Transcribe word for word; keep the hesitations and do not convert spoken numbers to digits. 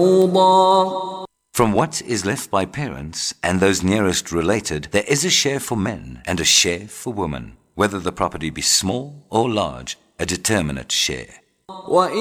From what is left by parents and those nearest related, there is a share for men and a share for women, whether the property be small or large, a determinate share.